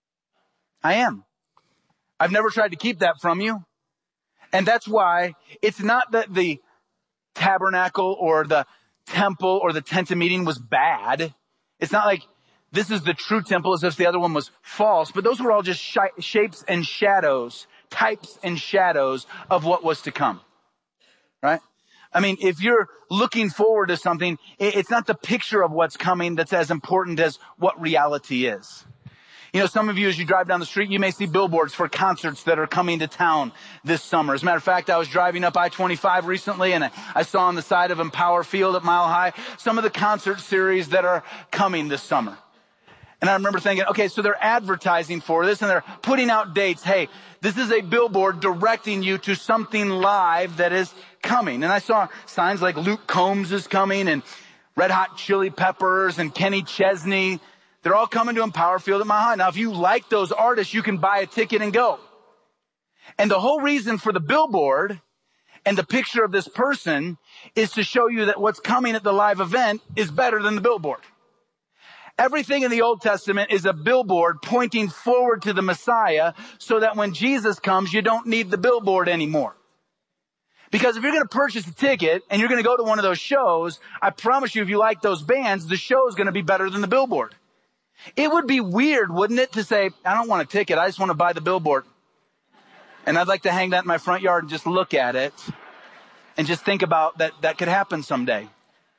Speaker 13: I am. I've never tried to keep that from you. And that's why it's not that the tabernacle or the temple or the tent of meeting was bad. It's not like this is the true temple as if the other one was false, but those were all just sh- shapes and shadows, types and shadows of what was to come. Right? I mean, if you're looking forward to something, it's not the picture of what's coming that's as important as what reality is. You know, some of you, as you drive down the street, you may see billboards for concerts that are coming to town this summer. As a matter of fact, I was driving up I twenty-five recently, and I saw on the side of Empower Field at Mile High some of the concert series that are coming this summer. And I remember thinking, okay, so they're advertising for this, and they're putting out dates. Hey, this is a billboard directing you to something live that is coming. And I saw signs like Luke Combs is coming, and Red Hot Chili Peppers, and Kenny Chesney. They're all coming to Empower Field at Mile High. Now, if you like those artists, you can buy a ticket and go. And the whole reason for the billboard and the picture of this person is to show you that what's coming at the live event is better than the billboard. Everything in the Old Testament is a billboard pointing forward to the Messiah so that when Jesus comes, you don't need the billboard anymore. Because if you're going to purchase a ticket and you're going to go to one of those shows, I promise you, if you like those bands, the show is going to be better than the billboard. It would be weird, wouldn't it, to say, I don't want a ticket, I just want to buy the billboard. And I'd like to hang that in my front yard and just look at it and just think about that that could happen someday.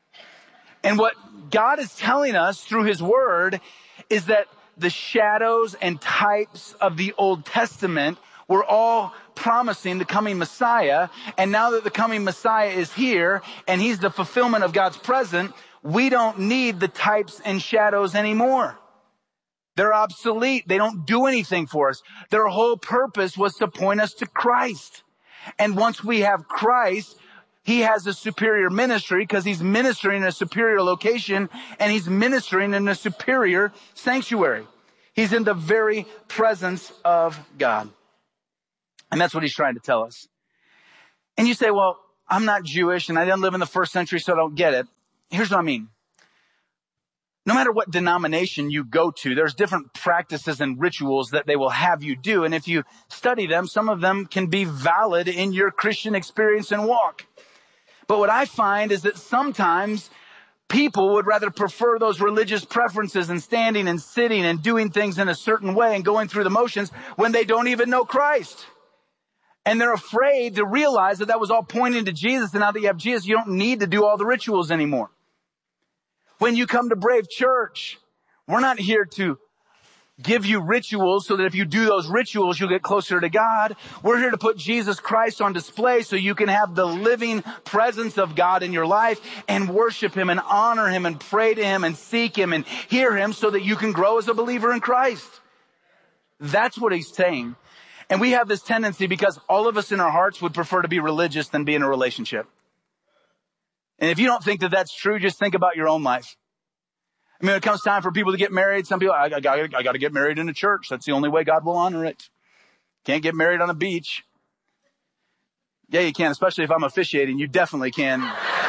Speaker 13: And what God is telling us through his word is that the shadows and types of the Old Testament were all promising the coming Messiah. And now that the coming Messiah is here and he's the fulfillment of God's present, we don't need the types and shadows anymore. They're obsolete. They don't do anything for us. Their whole purpose was to point us to Christ. And once we have Christ, he has a superior ministry because he's ministering in a superior location and he's ministering in a superior sanctuary. He's in the very presence of God. And that's what he's trying to tell us. And you say, well, I'm not Jewish and I didn't live in the first century, so I don't get it. Here's what I mean. No matter what denomination you go to, there's different practices and rituals that they will have you do. And if you study them, some of them can be valid in your Christian experience and walk. But what I find is that sometimes people would rather prefer those religious preferences and standing and sitting and doing things in a certain way and going through the motions when they don't even know Christ. And they're afraid to realize that that was all pointing to Jesus. And now that you have Jesus, you don't need to do all the rituals anymore. When you come to Brave Church, we're not here to give you rituals so that if you do those rituals, you'll get closer to God. We're here to put Jesus Christ on display so you can have the living presence of God in your life and worship him and honor him and pray to him and seek him and hear him so that you can grow as a believer in Christ. That's what he's saying. And we have this tendency because all of us in our hearts would prefer to be religious than be in a relationship. And if you don't think that that's true, just think about your own life. I mean, when it comes time for people to get married, some people, I, I got I got to get married in a church. That's the only way God will honor it. Can't get married on a beach. Yeah, you can, especially if I'm officiating. You definitely can.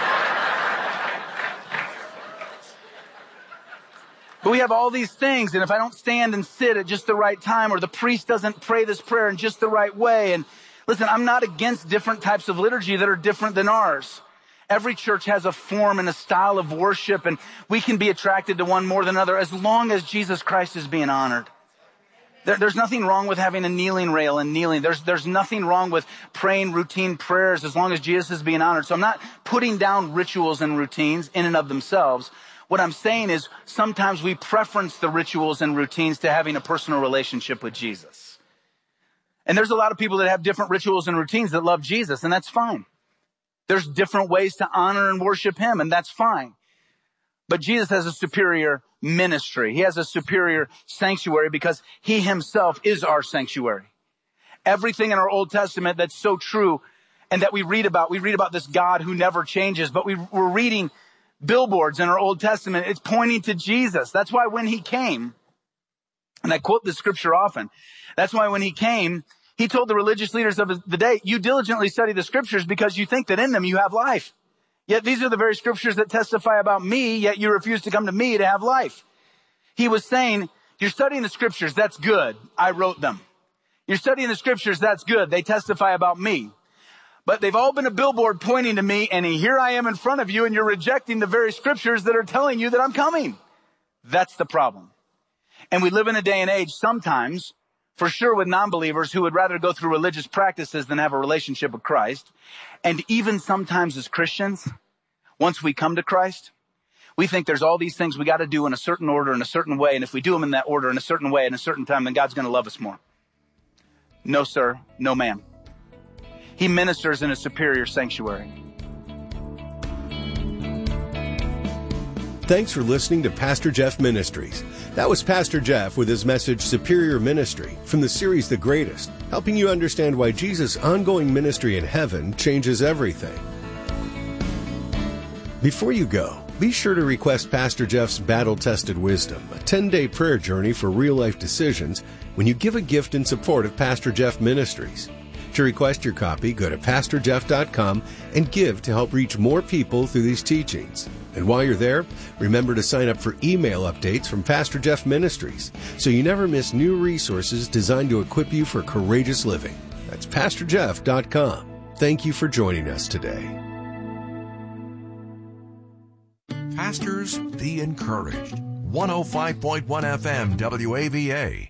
Speaker 13: But we have all these things, and if I don't stand and sit at just the right time, or the priest doesn't pray this prayer in just the right way, and listen, I'm not against different types of liturgy that are different than ours. Every church has a form and a style of worship, and we can be attracted to one more than another as long as Jesus Christ is being honored. There, there's nothing wrong with having a kneeling rail and kneeling. There's, there's nothing wrong with praying routine prayers as long as Jesus is being honored. So I'm not putting down rituals and routines in and of themselves. What I'm saying is sometimes we preference the rituals and routines to having a personal relationship with Jesus. And there's a lot of people that have different rituals and routines that love Jesus, and that's fine. There's different ways to honor and worship him, and that's fine. But Jesus has a superior ministry. He has a superior sanctuary because he himself is our sanctuary. Everything in our Old Testament that's so true and that we read about, we read about this God who never changes, but we, we're reading billboards in our Old Testament. It's pointing to Jesus. That's why when he came, and I quote this scripture often, that's why when he came, he told the religious leaders of the day, you diligently study the scriptures because you think that in them you have life. Yet these are the very scriptures that testify about me, yet you refuse to come to me to have life. He was saying, you're studying the scriptures, that's good. I wrote them. You're studying the scriptures, that's good. They testify about me. But they've all been a billboard pointing to me, and here I am in front of you, and you're rejecting the very scriptures that are telling you that I'm coming. That's the problem. And we live in a day and age sometimes, for sure with non-believers who would rather go through religious practices than have a relationship with Christ. And even sometimes as Christians, once we come to Christ, we think there's all these things we got to do in a certain order, in a certain way. And if we do them in that order, in a certain way, in a certain time, then God's going to love us more. No, sir. No, ma'am. He ministers in a superior sanctuary.
Speaker 12: Thanks for listening to Pastor Jeff Ministries. That was Pastor Jeff with his message, Superior Ministry, from the series The Greatest, helping you understand why Jesus' ongoing ministry in heaven changes everything. Before you go, be sure to request Pastor Jeff's Battle-Tested Wisdom, a ten-day prayer journey for real-life decisions, when you give a gift in support of Pastor Jeff Ministries. To request your copy, go to pastor jeff dot com and give to help reach more people through these teachings. And while you're there, remember to sign up for email updates from Pastor Jeff Ministries so you never miss new resources designed to equip you for courageous living. That's pastor jeff dot com. Thank you for joining us today.
Speaker 5: Pastors, be encouraged. one oh five point one F M W A V A.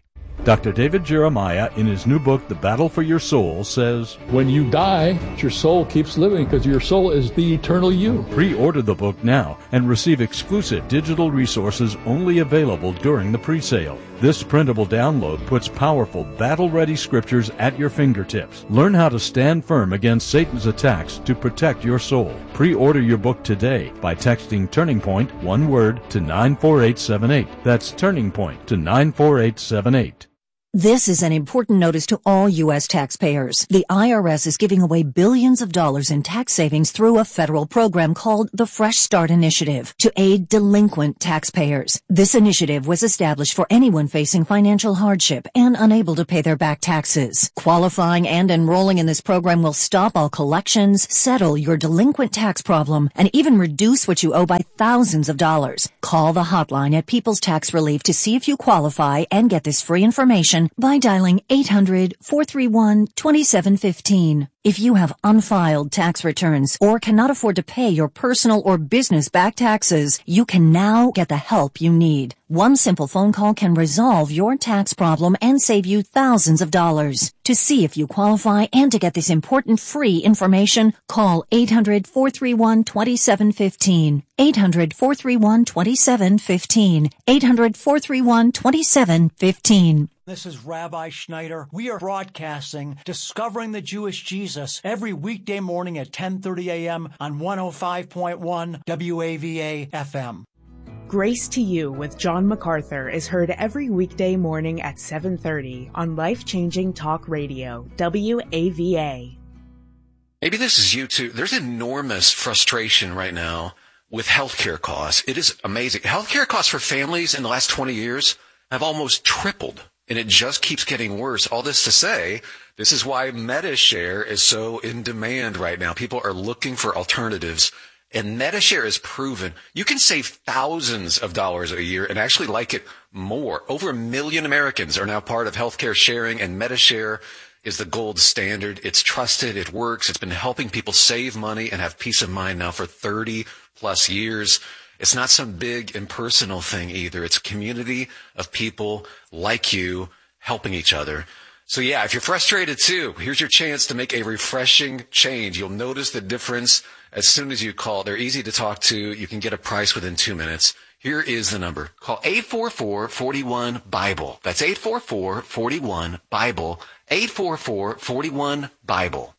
Speaker 9: Doctor David Jeremiah, in his new book, The Battle for Your Soul, says,
Speaker 14: when you die, your soul keeps living because your soul is the eternal you.
Speaker 9: Pre-order the book now and receive exclusive digital resources only available during the pre-sale. This printable download puts powerful, battle-ready scriptures at your fingertips. Learn how to stand firm against Satan's attacks to protect your soul. Pre-order your book today by texting Turning Point, one word, to nine four eight seven eight. That's Turning Point to nine four eight seven eight.
Speaker 15: This is an important notice to all U S taxpayers. The I R S is giving away billions of dollars in tax savings through a federal program called the Fresh Start Initiative to aid delinquent taxpayers. This initiative was established for anyone facing financial hardship and unable to pay their back taxes. Qualifying and enrolling in this program will stop all collections, settle your delinquent tax problem, and even reduce what you owe by thousands of dollars. Call the hotline at People's Tax Relief to see if you qualify and get this free information by dialing eight hundred, four three one, two seven one five. If you have unfiled tax returns or cannot afford to pay your personal or business back taxes, you can now get the help you need. One simple phone call can resolve your tax problem and save you thousands of dollars. To see if you qualify and to get this important free information, call eight hundred, four three one, two seven one five. eight hundred, four three one, two seven one five. eight hundred, four three one, two seven one five.
Speaker 16: This is Rabbi Schneider. We are broadcasting Discovering the Jewish Jesus every weekday morning at ten thirty a.m. on one oh five point one W A V A F M.
Speaker 17: Grace to You with John MacArthur is heard every weekday morning at seven thirty on Life-Changing Talk Radio, W A V A.
Speaker 18: Maybe this is you too. There's enormous frustration right now with healthcare costs. It is amazing. Healthcare costs for families in the last twenty years have almost tripled. And it just keeps getting worse. All this to say, this is why MediShare is so in demand right now. People are looking for alternatives. And MediShare is proven you can save thousands of dollars a year and actually like it more. Over a million Americans are now part of healthcare sharing, and MediShare is the gold standard. It's trusted. It works. It's been helping people save money and have peace of mind now for thirty plus years. It's not some big impersonal thing either. It's a community of people like you helping each other. So yeah, if you're frustrated too, here's your chance to make a refreshing change. You'll notice the difference as soon as you call. They're easy to talk to. You can get a price within two minutes. Here is the number. Call eight four four, four one, BIBLE. That's eight four four, four one, BIBLE. eight four four, four one, BIBLE.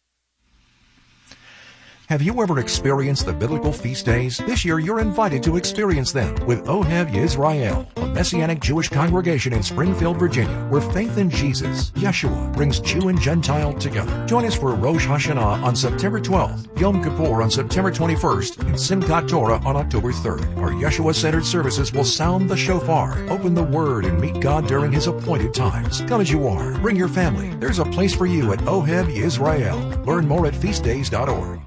Speaker 5: Have you ever experienced the biblical feast days? This year you're invited to experience them with Ohev Yisrael, a Messianic Jewish congregation in Springfield, Virginia, where faith in Jesus, Yeshua, brings Jew and Gentile together. Join us for Rosh Hashanah on September twelfth, Yom Kippur on September twenty-first, and Simchat Torah on October third. Our Yeshua-centered services will sound the shofar, open the Word, and meet God during His appointed times. Come as you are. Bring your family. There's a place for you at Ohev Yisrael. Learn more at feast days dot org.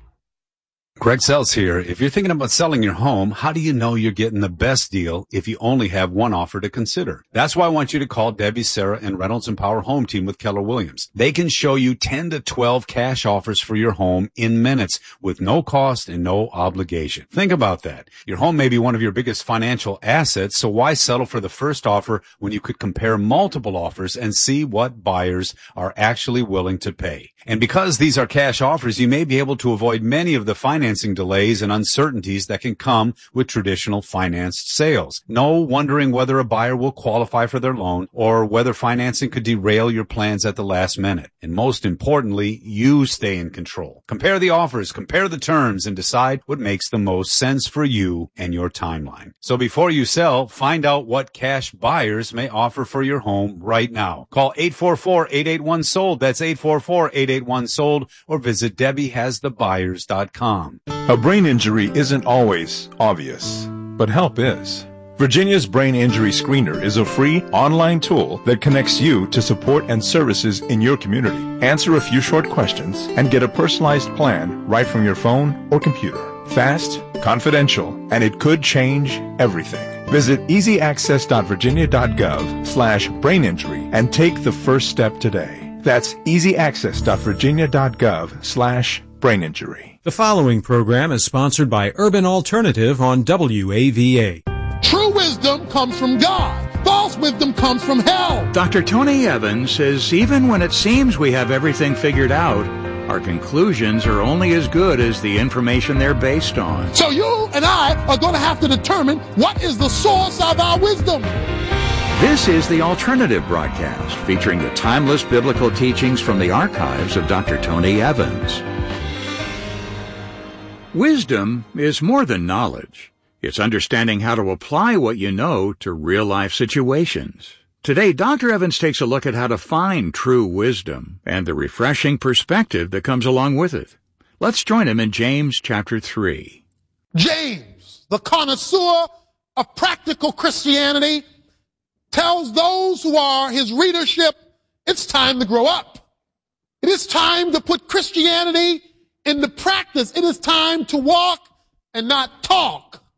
Speaker 19: Greg Sells here. If you're thinking about selling your home, how do you know you're getting the best deal if you only have one offer to consider? That's why I want you to call Debbie, Sarah, and Reynolds and Power Home Team with Keller Williams. They can show you ten to twelve cash offers for your home in minutes with no cost and no obligation. Think about that. Your home may be one of your biggest financial assets, so why settle for the first offer when you could compare multiple offers and see what buyers are actually willing to pay? And because these are cash offers, you may be able to avoid many of the financing delays and uncertainties that can come with traditional financed sales. No wondering whether a buyer will qualify for their loan or whether financing could derail your plans at the last minute. And most importantly, you stay in control. Compare the offers, compare the terms, and decide what makes the most sense for you and your timeline. So before you sell, find out what cash buyers may offer for your home right now. Call eight four four, eight eight one, SOLD. That's eight four four, eight eight one, SOLD, or visit Debbie Has The Buyers dot com.
Speaker 20: A brain injury isn't always obvious, but help is. Virginia's Brain Injury Screener is a free online tool that connects you to support and services in your community. Answer a few short questions and get a personalized plan right from your phone or computer. Fast, confidential, and it could change everything. Visit easy access dot virginia dot gov slash brain injury and take the first step today. That's easy access dot virginia dot gov slash brain injury.
Speaker 11: The following program is sponsored by Urban Alternative on W A V A.
Speaker 21: True wisdom comes from God, false wisdom comes from hell.
Speaker 22: Doctor Tony Evans says even when it seems we have everything figured out, our conclusions are only as good as the information they're based on.
Speaker 21: So you and I are going to have to determine what is the source of our wisdom.
Speaker 22: This is The Alternative Broadcast, featuring the timeless biblical teachings from the archives of Doctor Tony Evans. Wisdom is more than knowledge. It's understanding how to apply what you know to real-life situations. Today, Doctor Evans takes a look at how to find true wisdom and the refreshing perspective that comes along with it. Let's join him in James chapter three.
Speaker 21: James, the connoisseur of practical Christianity, tells those who are his readership, it's time to grow up. It is time to put Christianity into practice. It is time to walk and not talk.